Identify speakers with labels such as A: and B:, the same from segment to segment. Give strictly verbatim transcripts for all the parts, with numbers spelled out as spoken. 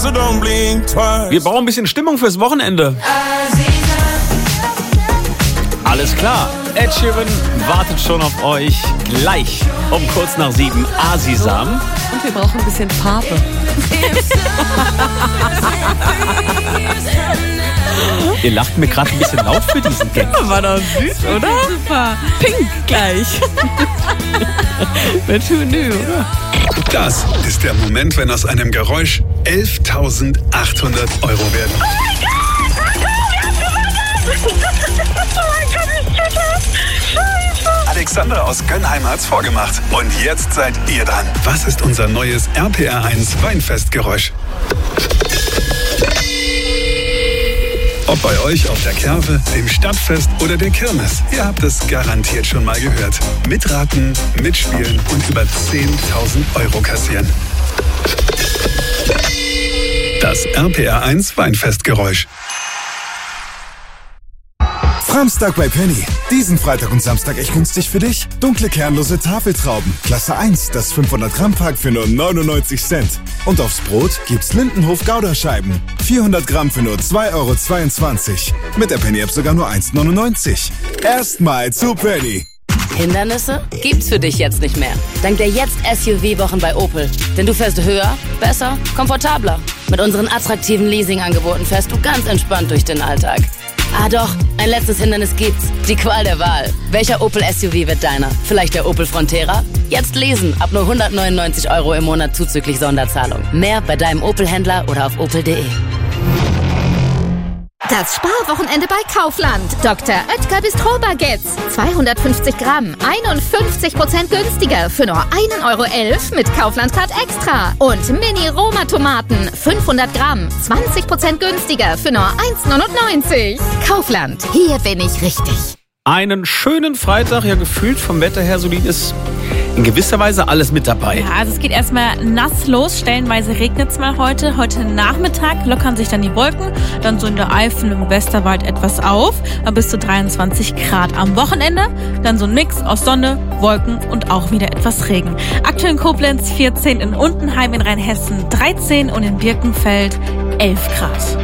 A: so don't blink twice.
B: Wir brauchen ein bisschen Stimmung fürs Wochenende. Alles klar, Ed Sheeran wartet schon auf euch gleich um kurz nach sieben. Asisam.
C: Und wir brauchen ein bisschen Farbe.
B: Ihr lacht mir gerade ein bisschen laut für diesen Gag.
C: War doch süß, oder? Super. Pink gleich. Mit Menü, oder?
D: Das ist der Moment, wenn aus einem Geräusch elftausendachthundert Euro werden.
E: Oh mein Gott! Oh mein Gott, ich check das! Scheiße!
D: Alexander aus Gönnheim hat's vorgemacht. Und jetzt seid ihr dran. Was ist unser neues R P R eins Weinfestgeräusch? Ob bei euch auf der Kerwe, dem Stadtfest oder der Kirmes. Ihr habt es garantiert schon mal gehört. Mitraten, mitspielen und über zehntausend Euro kassieren. Das R P R eins Weinfestgeräusch.
F: Samstag bei Penny. Diesen Freitag und Samstag echt günstig für dich. Dunkle kernlose Tafeltrauben. Klasse eins, das fünfhundert Gramm Pack für nur neunundneunzig Cent. Und aufs Brot gibt's Lindenhof Gouda-Scheiben. vierhundert Gramm für nur zwei Euro zweiundzwanzig. Mit der Penny-App sogar nur eins neunundneunzig. Erstmal zu Penny.
G: Hindernisse gibt's für dich jetzt nicht mehr. Dank der Jetzt-S U V-Wochen bei Opel. Denn du fährst höher, besser, komfortabler. Mit unseren attraktiven Leasing-Angeboten fährst du ganz entspannt durch den Alltag. Ah doch, ein letztes Hindernis gibt's. Die Qual der Wahl. Welcher Opel S U V wird deiner? Vielleicht der Opel Frontera? Jetzt lesen, ab nur hundertneunundneunzig Euro im Monat zuzüglich Sonderzahlung. Mehr bei deinem Opel-Händler oder auf opel punkt de.
H: Das Sparwochenende bei Kaufland. Doktor Oetker Bistro-Baguettes. zweihundertfünfzig Gramm, einundfünfzig Prozent günstiger für nur ein Euro elf mit Kaufland-Card Extra. Und Mini-Roma-Tomaten, fünfhundert Gramm, zwanzig Prozent günstiger für nur eins neunundneunzig. Kaufland, hier bin ich richtig.
B: Einen schönen Freitag, ja gefühlt vom Wetter her solid ist in gewisser Weise alles mit dabei.
I: Ja, also es geht erstmal nass los, stellenweise regnet es mal heute. Heute Nachmittag lockern sich dann die Wolken, dann so in der Eifel im Westerwald etwas auf, bis zu dreiundzwanzig Grad am Wochenende. Dann so ein Mix aus Sonne, Wolken und auch wieder etwas Regen. Aktuell in Koblenz vierzehn, in Untenheim in Rheinhessen dreizehn und in Birkenfeld elf Grad.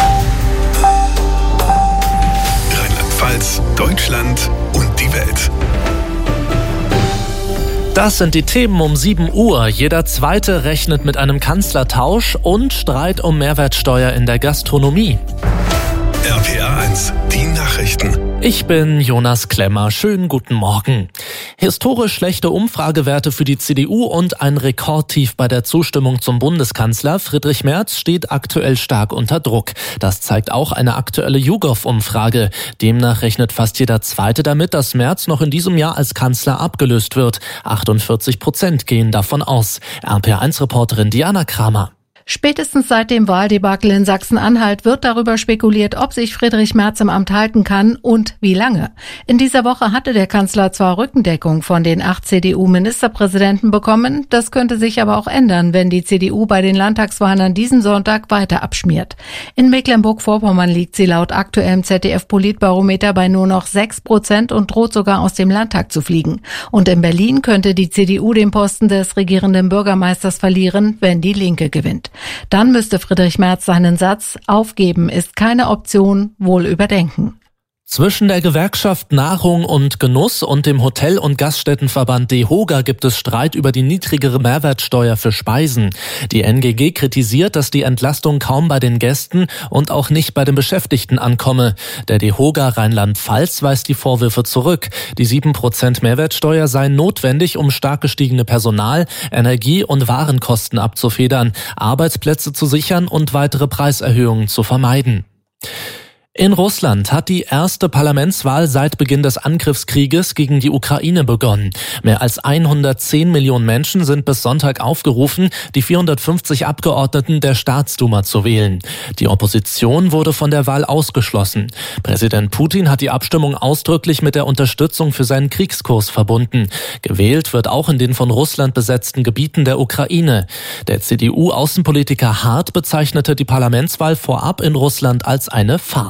D: Rheinland-Pfalz, Deutschland und die Welt.
J: Das sind die Themen um sieben Uhr. Jeder Zweite rechnet mit einem Kanzlertausch und Streit um Mehrwertsteuer in der Gastronomie.
D: R P R eins, die Nachrichten.
J: Ich bin Jonas Klemmer. Schönen guten Morgen. Historisch schlechte Umfragewerte für die C D U und ein Rekordtief bei der Zustimmung zum Bundeskanzler. Friedrich Merz steht aktuell stark unter Druck. Das zeigt auch eine aktuelle YouGov-Umfrage. Demnach rechnet fast jeder Zweite damit, dass Merz noch in diesem Jahr als Kanzler abgelöst wird. achtundvierzig Prozent gehen davon aus. R P R eins-Reporterin Diana Kramer.
K: Spätestens seit dem Wahldebakel in Sachsen-Anhalt wird darüber spekuliert, ob sich Friedrich Merz im Amt halten kann und wie lange. In dieser Woche hatte der Kanzler zwar Rückendeckung von den acht C D U-Ministerpräsidenten bekommen, das könnte sich aber auch ändern, wenn die C D U bei den Landtagswahlen an diesem Sonntag weiter abschmiert. In Mecklenburg-Vorpommern liegt sie laut aktuellem Z D F-Politbarometer bei nur noch sechs Prozent und droht sogar aus dem Landtag zu fliegen. Und in Berlin könnte die C D U den Posten des regierenden Bürgermeisters verlieren, wenn die Linke gewinnt. Dann müsste Friedrich Merz seinen Satz "Aufgeben ist keine Option" wohl überdenken.
J: Zwischen der Gewerkschaft Nahrung und Genuss und dem Hotel- und Gaststättenverband DEHOGA gibt es Streit über die niedrigere Mehrwertsteuer für Speisen. Die N G G kritisiert, dass die Entlastung kaum bei den Gästen und auch nicht bei den Beschäftigten ankomme. Der DEHOGA Rheinland-Pfalz weist die Vorwürfe zurück. Die sieben Prozent Mehrwertsteuer seien notwendig, um stark gestiegene Personal-, Energie- und Warenkosten abzufedern, Arbeitsplätze zu sichern und weitere Preiserhöhungen zu vermeiden. In Russland hat die erste Parlamentswahl seit Beginn des Angriffskrieges gegen die Ukraine begonnen. Mehr als hundertzehn Millionen Menschen sind bis Sonntag aufgerufen, die vierhundertfünfzig Abgeordneten der Staatsduma zu wählen. Die Opposition wurde von der Wahl ausgeschlossen. Präsident Putin hat die Abstimmung ausdrücklich mit der Unterstützung für seinen Kriegskurs verbunden. Gewählt wird auch in den von Russland besetzten Gebieten der Ukraine. Der C D U-Außenpolitiker Hart bezeichnete die Parlamentswahl vorab in Russland als eine Farce.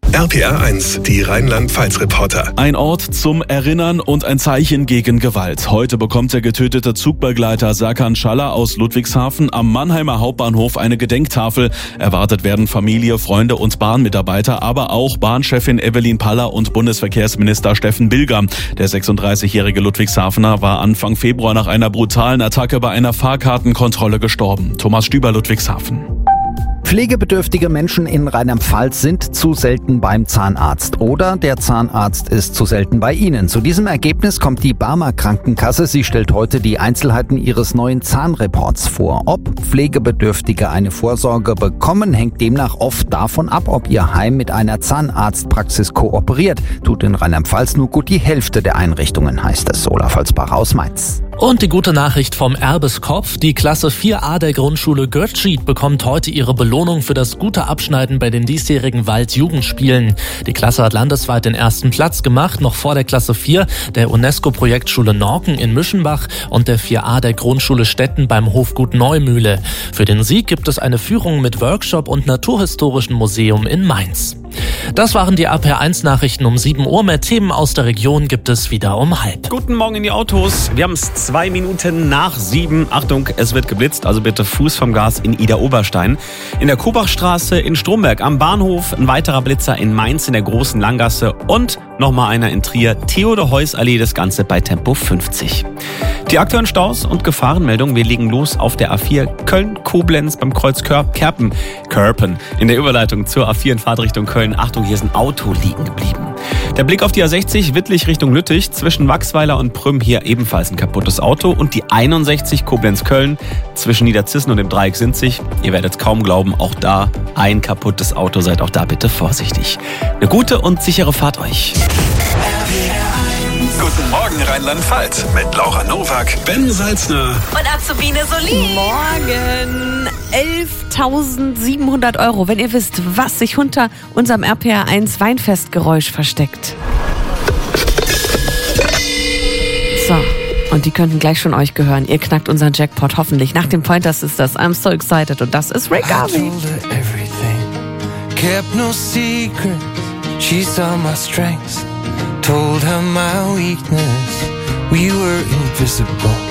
D: R P R eins, die Rheinland-Pfalz-Reporter.
A: Ein Ort zum Erinnern und ein Zeichen gegen Gewalt. Heute bekommt der getötete Zugbegleiter Serkan Schaller aus Ludwigshafen am Mannheimer Hauptbahnhof eine Gedenktafel. Erwartet werden Familie, Freunde und Bahnmitarbeiter, aber auch Bahnchefin Evelyn Paller und Bundesverkehrsminister Steffen Bilger. Der sechsunddreißigjährige Ludwigshafener war Anfang Februar nach einer brutalen Attacke bei einer Fahrkartenkontrolle gestorben. Thomas Stüber, Ludwigshafen.
L: Pflegebedürftige Menschen in Rheinland-Pfalz sind zu selten beim Zahnarzt oder der Zahnarzt ist zu selten bei ihnen. Zu diesem Ergebnis kommt die Barmer Krankenkasse. Sie stellt heute die Einzelheiten ihres neuen Zahnreports vor. Ob Pflegebedürftige eine Vorsorge bekommen, hängt demnach oft davon ab, ob ihr Heim mit einer Zahnarztpraxis kooperiert. Tut in Rheinland-Pfalz nur gut die Hälfte der Einrichtungen, heißt es. Olaf Holzbach aus Mainz.
J: Und die gute Nachricht vom Erbeskopf. Die Klasse vier a der Grundschule Götzschied bekommt heute ihre Belohnung für das gute Abschneiden bei den diesjährigen Waldjugendspielen. Die Klasse hat landesweit den ersten Platz gemacht, noch vor der Klasse vier der UNESCO-Projektschule Norken in Müschenbach und der vier a der Grundschule Stetten beim Hofgut Neumühle. Für den Sieg gibt es eine Führung mit Workshop und Naturhistorischen Museum in Mainz. Das waren die R P R eins Nachrichten um sieben Uhr. Mehr Themen aus der Region gibt es wieder um halb.
B: Guten Morgen in die Autos. Wir haben es zwei Minuten nach sieben. Achtung, es wird geblitzt, also bitte Fuß vom Gas in Idar-Oberstein. In der Kubachstraße in Stromberg am Bahnhof, ein weiterer Blitzer in Mainz in der Großen Langgasse und nochmal einer in Trier, Theodor-Heuss-Allee, das Ganze bei Tempo fünfzig. Die aktuellen Staus und Gefahrenmeldungen, wir legen los auf der A vier Köln-Koblenz beim Kreuz Kerpen. Kerpen. In der Überleitung zur A vier in Fahrtrichtung Köln. Achtung, hier ist ein Auto liegen geblieben. Der Blick auf die A sechzig, Wittlich Richtung Lüttich, zwischen Wachsweiler und Prüm hier ebenfalls ein kaputtes Auto. Und die einundsechzig Koblenz-Köln, zwischen Niederzissen und dem Dreieck Sinzig. Ihr werdet es kaum glauben, auch da ein kaputtes Auto. Seid auch da bitte vorsichtig. Eine gute und sichere Fahrt euch.
D: Guten Morgen Rheinland-Pfalz mit Laura Nowak, Ben Salzner
C: und Azubine Solin. Morgen elftausendsiebenhundert Euro, wenn ihr wisst, was sich hinter unserem R P R eins Weinfestgeräusch versteckt. So, und die könnten gleich schon euch gehören. Ihr knackt unseren Jackpot hoffentlich. Nach dem Pointers ist das I'm so excited und das ist Rick Garvey.
M: Kept no secret, she saw my strengths. Told her my weakness, we were invisible.